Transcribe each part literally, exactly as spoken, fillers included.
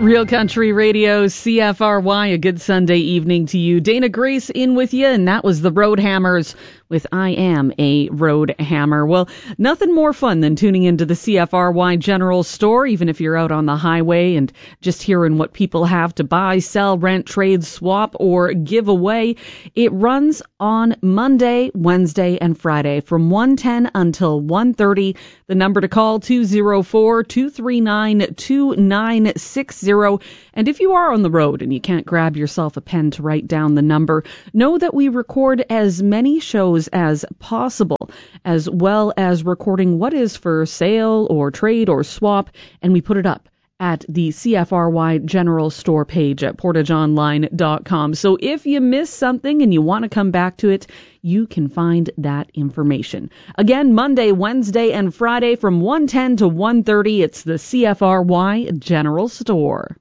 Real Country Radio, C F R Y, a good Sunday evening to you. Dana Grace in with you, and that was the Road Hammers with I Am a Road Hammer. Well, nothing more fun than tuning into the C F R Y General Store, even if you're out on the highway and just hearing what people have to buy, sell, rent, trade, swap, or give away. It runs on Monday, Wednesday, and Friday from one ten until one thirty. The number to call, two oh four, two three nine, two nine six zero. And if you are on the road and you can't grab yourself a pen to write down the number, know that we record as many shows as possible, as well as recording what is for sale or trade or swap, and we put it up at the C F R Y General Store page at portage online dot com. So if you miss something and you want to come back to it, you can find that information. Again, Monday, Wednesday, and Friday from one ten to one thirty, it's the C F R Y General Store.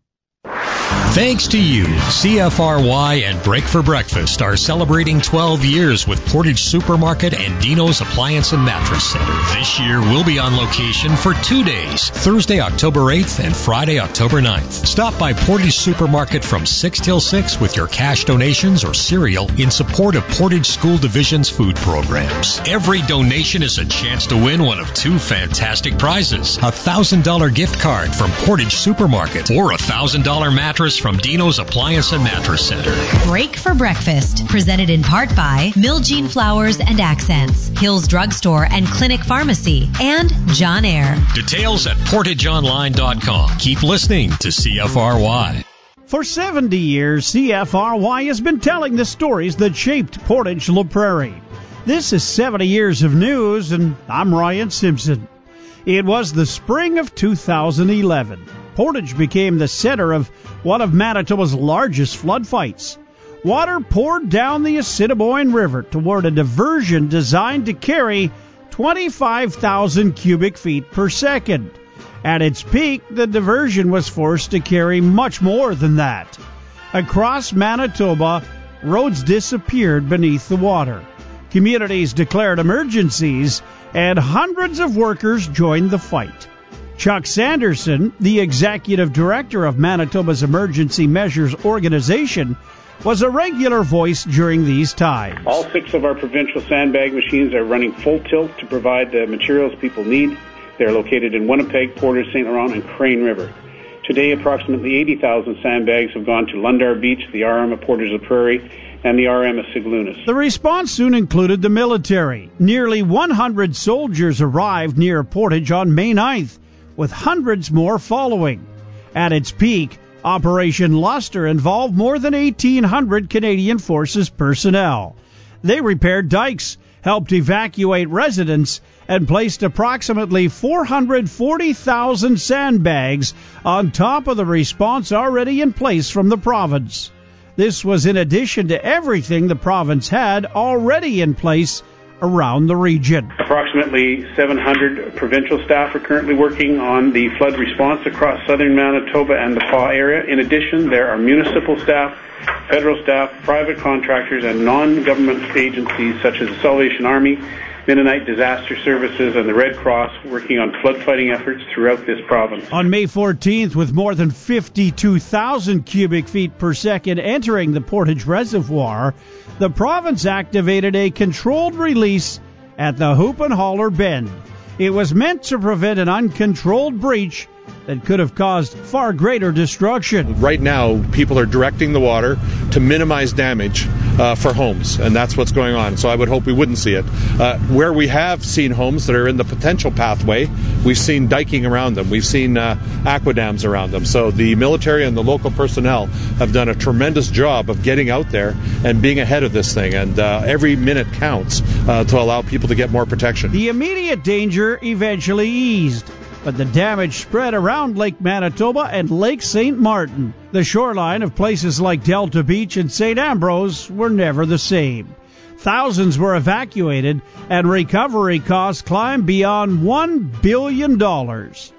Thanks to you, C F R Y and Break for Breakfast are celebrating twelve years with Portage Supermarket and Dino's Appliance and Mattress Center. This year, we'll be on location for two days, Thursday, October eighth and Friday, October ninth. Stop by Portage Supermarket from six till six with your cash donations or cereal in support of Portage School Division's food programs. Every donation is a chance to win one of two fantastic prizes, a one thousand dollars gift card from Portage Supermarket or a one thousand dollars mattress from Dino's Appliance and Mattress Center. Break for Breakfast, presented in part by Miljean Flowers and Accents, Hills Drugstore and Clinic Pharmacy, and John Air. Details at portage online dot com. Keep listening to C F R Y. For seventy years, C F R Y has been telling the stories that shaped Portage La Prairie. This is seventy years of news, and I'm Ryan Simpson. It was the spring of two thousand eleven. Portage became the center of one of Manitoba's largest flood fights. Water poured down the Assiniboine River toward a diversion designed to carry twenty-five thousand cubic feet per second. At its peak, the diversion was forced to carry much more than that. Across Manitoba, roads disappeared beneath the water. Communities declared emergencies, and hundreds of workers joined the fight. Chuck Sanderson, the executive director of Manitoba's Emergency Measures Organization, was a regular voice during these times. All six of our provincial sandbag machines are running full tilt to provide the materials people need. They're located in Winnipeg, Portage, Saint Laurent, and Crane River. Today, approximately eighty thousand sandbags have gone to Lundar Beach, the R M of Portage La Prairie, and the R M of Siglunas. The response soon included the military. Nearly one hundred soldiers arrived near Portage on May ninth, with hundreds more following. At its peak, Operation Luster involved more than eighteen hundred Canadian Forces personnel. They repaired dikes, helped evacuate residents, and placed approximately four hundred forty thousand sandbags on top of the response already in place from the province. This was in addition to everything the province had already in place around the region. Approximately seven hundred provincial staff are currently working on the flood response across southern Manitoba and the Pas area. In addition, there are municipal staff, federal staff, private contractors, and non-government agencies such as the Salvation Army, Mennonite Disaster Services, and the Red Cross working on flood fighting efforts throughout this province. On May fourteenth, with more than fifty-two thousand cubic feet per second entering the Portage Reservoir, the province activated a controlled release at the Hoop and Holler Bend. It was meant to prevent an uncontrolled breach that could have caused far greater destruction. Right now, people are directing the water to minimize damage uh, for homes, and that's what's going on. So I would hope we wouldn't see it. Uh, where we have seen homes that are in the potential pathway, we've seen diking around them. We've seen uh, aquadams around them. So the military and the local personnel have done a tremendous job of getting out there and being ahead of this thing, and uh, every minute counts uh, to allow people to get more protection. The immediate danger eventually eased, but the damage spread around Lake Manitoba and Lake Saint Martin. The shoreline of places like Delta Beach and Saint Ambrose were never the same. Thousands were evacuated, and recovery costs climbed beyond one billion dollars.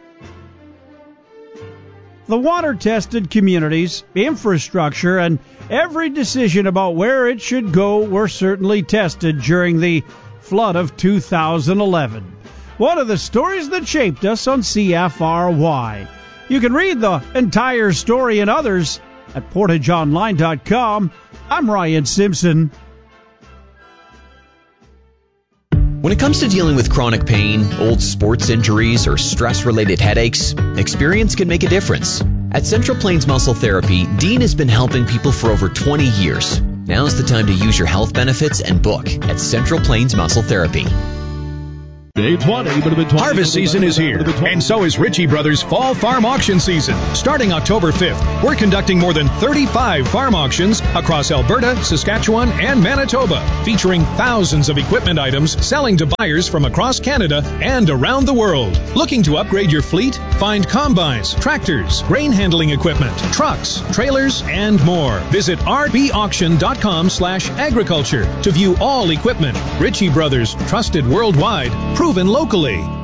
The water-tested communities, infrastructure, and every decision about where it should go were certainly tested during the flood of two thousand eleven. One of the stories that shaped us on C F R Y. You can read the entire story and others at portage online dot com. I'm Ryan Simpson. When it comes to dealing with chronic pain, old sports injuries, or stress-related headaches, experience can make a difference. At Central Plains Muscle Therapy, Dean has been helping people for over twenty years. Now's the time to use your health benefits and book at Central Plains Muscle Therapy. Harvest season is here, and so is Ritchie Brothers Fall Farm Auction Season. Starting October fifth, we're conducting more than thirty-five farm auctions across Alberta, Saskatchewan, and Manitoba, featuring thousands of equipment items selling to buyers from across Canada and around the world. Looking to upgrade your fleet? Find combines, tractors, grain handling equipment, trucks, trailers, and more. Visit r b auction dot com slash agriculture to view all equipment. Ritchie Brothers, trusted worldwide, proven locally.